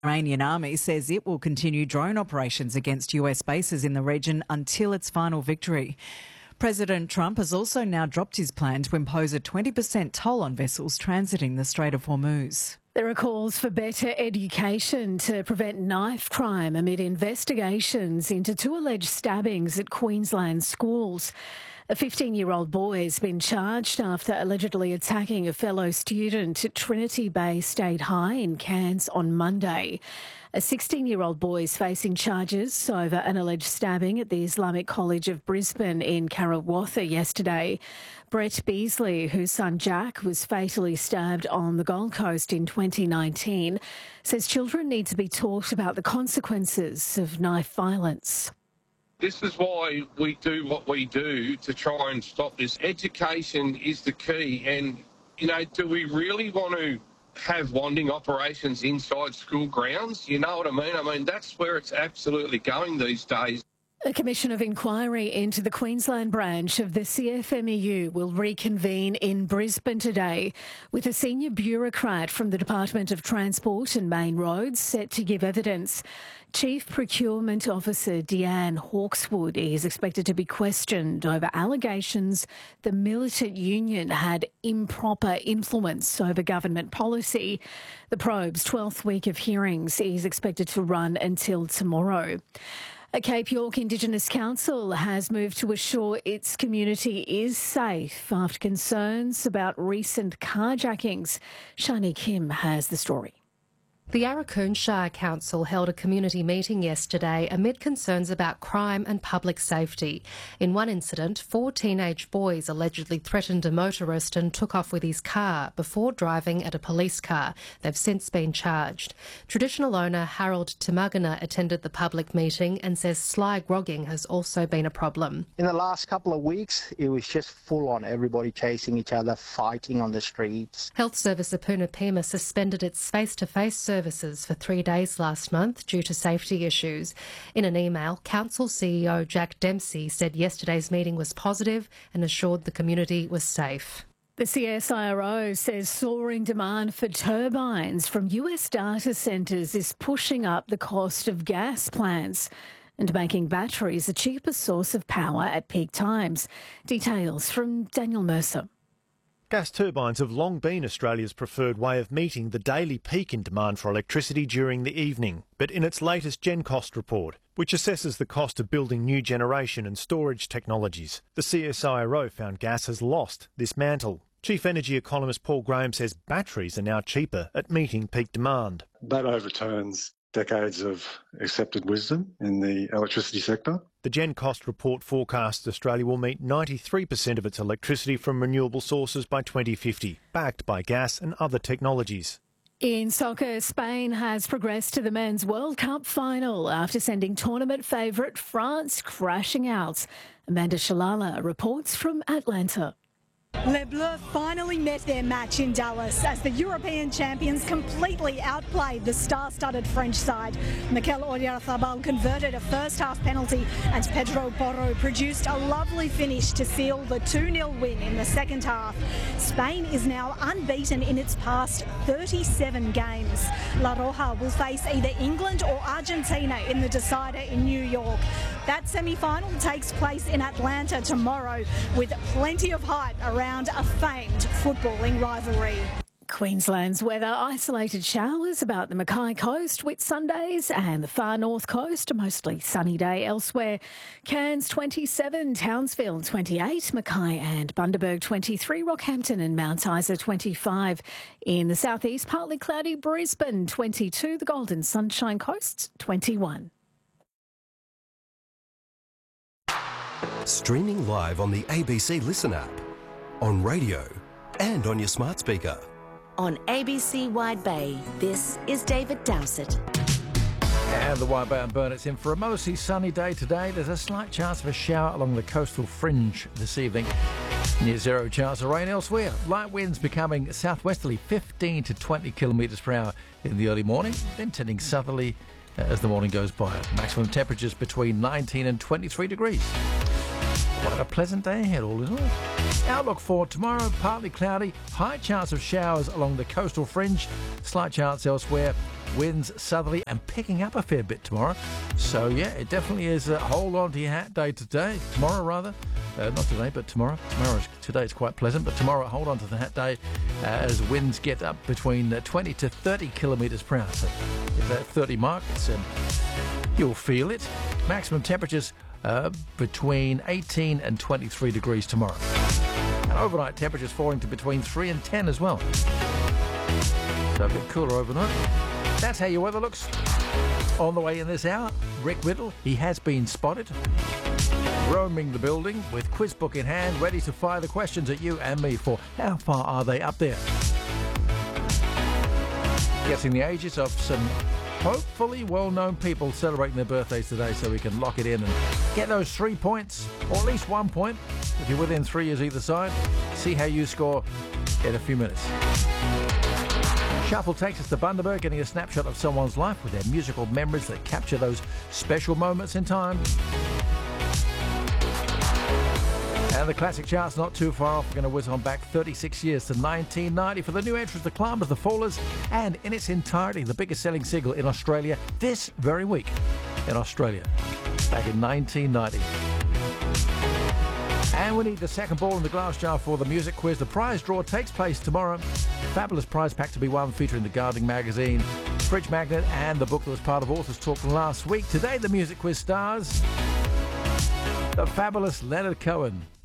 Iranian army says it will continue drone operations against US bases in the region until its final victory. President Trump has also now dropped his plan to impose a 20% toll on vessels transiting the Strait of Hormuz. There are calls for better education to prevent knife crime amid investigations into 2 alleged stabbings at Queensland schools. A 15-year-old boy has been charged after allegedly attacking a fellow student at Trinity Bay State High in Cairns on Monday. A 16-year-old boy is facing charges over an alleged stabbing at the Islamic College of Brisbane in Karawatha yesterday. Brett Beasley, whose son Jack was fatally stabbed on the Gold Coast in 2019, says children need to be taught about the consequences of knife violence. This is why we do what we do to try and stop this. Education is the key. And, do we really want to have wanding operations inside school grounds? You know what I mean? I mean, that's where it's absolutely going these days. A commission of inquiry into the Queensland branch of the CFMEU will reconvene in Brisbane today, with a senior bureaucrat from the Department of Transport and Main Roads set to give evidence. Chief Procurement Officer Deanne Hawkeswood is expected to be questioned over allegations the militant union had improper influence over government policy. The probe's 12th week of hearings is expected to run until tomorrow. A Cape York Indigenous Council has moved to assure its community is safe after concerns about recent carjackings. Shani Kim has the story. The Arakoon Shire Council held a community meeting yesterday amid concerns about crime and public safety. In one incident, 4 teenage boys allegedly threatened a motorist and took off with his car before driving at a police car. They've since been charged. Traditional owner Harold Timagana attended the public meeting and says sly grogging has also been a problem. In the last couple of weeks, it was just full on, everybody chasing each other, fighting on the streets. Health Service Apuna Pima suspended its face-to-face services for 3 days last month due to safety issues. In an email, Council CEO Jack Dempsey said yesterday's meeting was positive and assured the community was safe. The CSIRO says soaring demand for turbines from US data centres is pushing up the cost of gas plants and making batteries a cheaper source of power at peak times. Details from Daniel Mercer. Gas turbines have long been Australia's preferred way of meeting the daily peak in demand for electricity during the evening. But in its latest GenCost report, which assesses the cost of building new generation and storage technologies, the CSIRO found gas has lost this mantle. Chief Energy economist Paul Graham says batteries are now cheaper at meeting peak demand. That overturns decades of accepted wisdom in the electricity sector. The GenCost report forecasts Australia will meet 93% of its electricity from renewable sources by 2050, backed by gas and other technologies. In soccer, Spain has progressed to the Men's World Cup final after sending tournament favourite France crashing out. Amanda Shalala reports from Atlanta. Les Bleus finally met their match in Dallas as the European champions completely outplayed the star-studded French side. Mikel Oyarzabal converted a first-half penalty and Pedro Porro produced a lovely finish to seal the 2-0 win in the second half. Spain is now unbeaten in its past 37 games. La Roja will face either England or Argentina in the decider in New York. That semi-final takes place in Atlanta tomorrow with plenty of hype around a famed footballing rivalry. Queensland's weather, isolated showers about the Mackay coast, Whitsundays, and the far north coast, a mostly sunny day elsewhere. Cairns 27, Townsville 28, Mackay and Bundaberg 23, Rockhampton and Mount Isa 25. In the southeast, partly cloudy Brisbane 22, the Golden Sunshine Coast 21. Streaming live on the ABC Listen app, on radio and on your smart speaker. On ABC Wide Bay, this is David Dowsett. And the Wide Bay and Burnet's in for a mostly sunny day today. There's a slight chance of a shower along the coastal fringe this evening. Near zero chance of rain elsewhere. Light winds becoming southwesterly 15 to 20 kilometres per hour in the early morning, then turning southerly as the morning goes by. Maximum temperatures between 19 and 23 degrees. Quite a pleasant day ahead, all in all. Outlook for tomorrow, partly cloudy, high chance of showers along the coastal fringe, slight chance elsewhere, winds southerly and picking up a fair bit tomorrow. So yeah, it definitely is a hold on to your hat day tomorrow rather. Not today, but tomorrow. Today's quite pleasant, but tomorrow hold on to the hat day as winds get up between 20 to 30 kilometres per hour. So if that 30 mark, you'll feel it. Maximum temperatures between 18 and 23 degrees tomorrow. And overnight temperatures falling to between 3 and 10 as well. So a bit cooler overnight. That's how your weather looks. On the way in this hour, Rick Whittle, he has been spotted roaming the building with quiz book in hand, ready to fire the questions at you and me for how far are they up there. Guessing the ages of some hopefully well-known people celebrating their birthdays today, so we can lock it in and get those 3 points, or at least 1 point if you're within 3 years either side. See how you score in a few minutes. Shuffle takes us to Bundaberg, getting a snapshot of someone's life with their musical memories that capture those special moments in time. And the classic chart's not too far off. We're going to whiz on back 36 years to 1990 for the new entrants, The Climbers, The Fallers, and in its entirety, the biggest selling single in Australia this very week in Australia, back in 1990. And we need the second ball in the glass jar for the music quiz. The prize draw takes place tomorrow. Fabulous prize pack to be won featuring the Gardening magazine, fridge magnet, and the book that was part of Authors Talk last week. Today, the music quiz stars the fabulous Leonard Cohen.